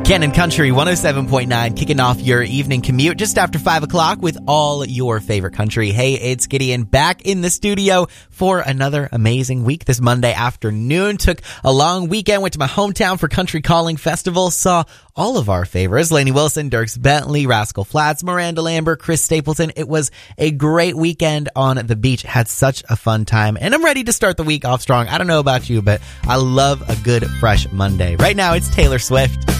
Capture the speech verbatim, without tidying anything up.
Cannon Country one oh seven point nine, kicking off your evening commute just after five o'clock with all your favorite country. Hey, it's Gideon back in the studio for another amazing week this Monday afternoon. Took a long weekend, went to my hometown for Country Calling Festival, saw all of our favorites, Lainey Wilson, Dierks Bentley, Rascal Flatts, Miranda Lambert, Chris Stapleton. It was a great weekend on the beach. Had such a fun time, and I'm ready to start the week off strong. I don't know about you, but I love a good, fresh Monday. Right now, it's Taylor Swift.